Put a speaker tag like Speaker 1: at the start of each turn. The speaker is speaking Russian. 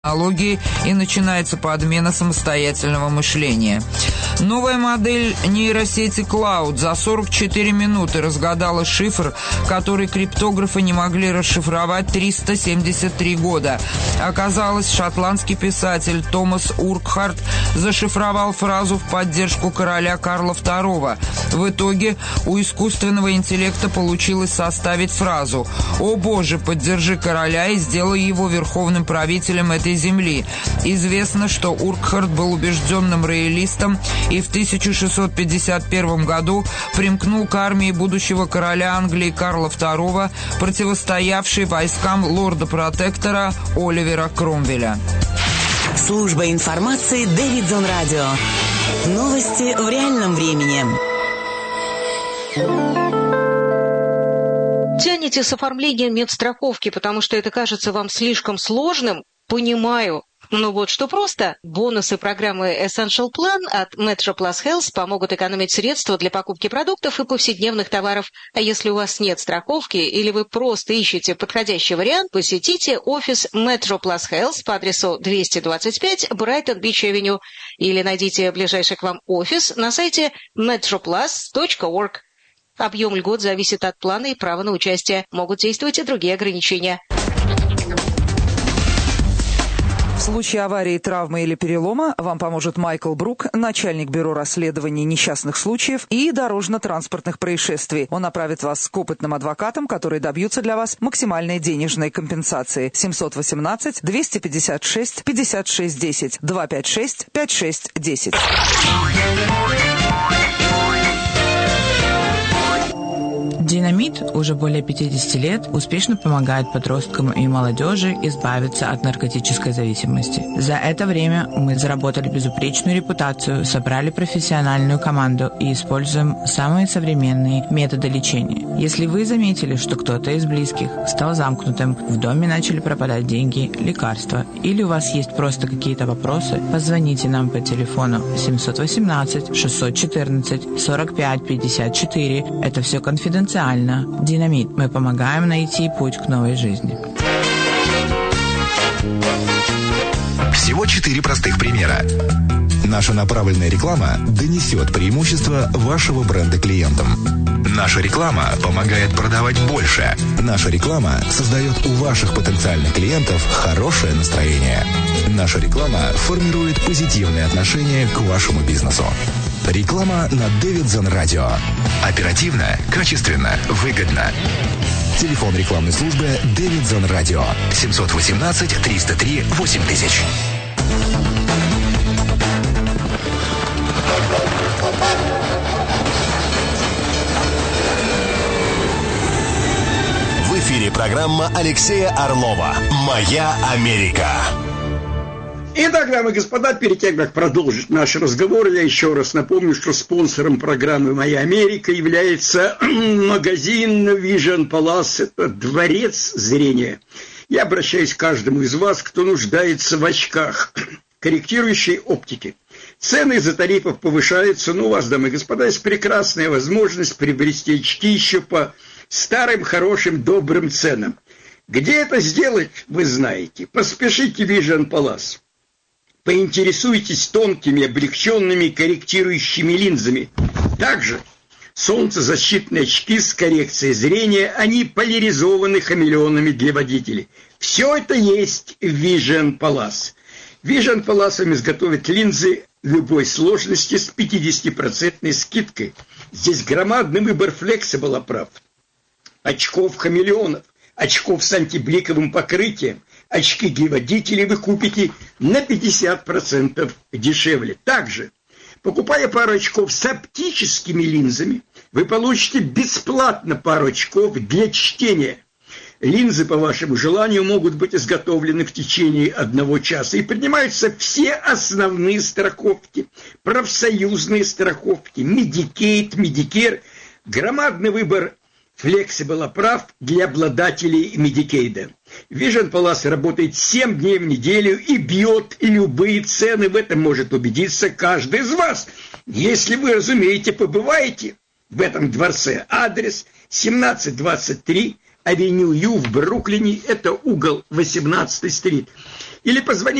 Speaker 1: технологии и начинается подмена самостоятельного мышления. Новая модель нейросети Cloud за 44 минуты разгадала шифр, который криптографы не могли расшифровать 373 года. Оказалось, шотландский писатель Томас Уркхарт зашифровал фразу в поддержку короля Карла II. В итоге у искусственного интеллекта получилось составить фразу: «О боже, поддержи короля и сделай его верховным правителем этой земли». Известно, что Уркхарт был убежденным роялистом и в 1651 году примкнул к армии будущего короля Англии Карла II, противостоявшей войскам лорда-протектора Оливера Кромвеля.
Speaker 2: Служба информации Дэвидсон Радио. Новости в реальном времени.
Speaker 3: Тянете с оформлением медстраховки, потому что это кажется вам слишком сложным? Понимаю. Но вот что просто. Бонусы программы Essential Plan от Metro Plus Health помогут экономить средства для покупки продуктов и повседневных товаров. А если у вас нет страховки или вы просто ищете подходящий вариант, посетите офис Metro Plus Health по адресу 225 Brighton Beach Avenue или найдите ближайший к вам офис на сайте metroplus.org. Объем льгот зависит от плана и права на участие. Могут действовать и другие ограничения.
Speaker 4: В случае аварии, травмы или перелома вам поможет Майкл Брук, начальник бюро расследований несчастных случаев и дорожно-транспортных происшествий. Он направит вас к опытным адвокатам, которые добьются для вас максимальной денежной компенсации. 718-256-5610, 256-5610.
Speaker 5: Динамит уже более 50 лет успешно помогает подросткам и молодежи избавиться от наркотической зависимости. За это время мы заработали безупречную репутацию, собрали профессиональную команду и используем самые современные методы лечения. Если вы заметили, что кто-то из близких стал замкнутым, в доме начали пропадать деньги, лекарства, или у вас есть просто какие-то вопросы, позвоните нам по телефону 718-614-45-54. Это все конфиденциально. Динамит. Мы помогаем найти путь к новой жизни.
Speaker 6: Всего 4 простых примера. Наша направленная реклама донесет преимущество вашего бренда клиентам. Наша реклама помогает продавать больше. Наша реклама создает у ваших потенциальных клиентов хорошее настроение. Наша реклама формирует позитивные отношения к вашему бизнесу. Реклама на Дэвидсон Радио. Оперативно, качественно, выгодно. Телефон рекламной службы Дэвидсон Радио. 718-303-8000.
Speaker 7: В эфире программа Алексея Орлова «Моя Америка».
Speaker 8: Итак, дамы и господа, перед тем, как продолжить наш разговор, я еще раз напомню, что спонсором программы «Моя Америка» является магазин Vision Palace, это дворец зрения. Я обращаюсь к каждому из вас, кто нуждается в очках корректирующей оптики. Цены из-за тарифов повышаются, но у вас, дамы и господа, есть прекрасная возможность приобрести очки еще по старым, хорошим, добрым ценам. Где это сделать, вы знаете. Поспешите в Vision Palace. Поинтересуйтесь тонкими, облегченными корректирующими линзами. Также солнцезащитные очки с коррекцией зрения, они поляризованы хамелеонами для водителей. Все это есть в Vision Palace. Vision Palace изготовит линзы любой сложности с 50% скидкой. Здесь громадный выбор флексибл оправ, очков хамелеонов, очков с антибликовым покрытием. Очки для водителей вы купите на 50% дешевле. Также, покупая пару очков с оптическими линзами, вы получите бесплатно пару очков для чтения. Линзы, по вашему желанию, могут быть изготовлены в течение 1 часа. И принимаются все основные страховки, профсоюзные страховки, Medicaid, Medicare, громадный выбор флексибл оправ для обладателей Медикейда. Vision Palace работает 7 дней в неделю и бьет любые цены. В этом может убедиться каждый из вас. Если вы, разумеете, побываете в этом дворце. Адрес 1723 Авеню Ю в Бруклине. Это угол 18-й стрит. Или позвоните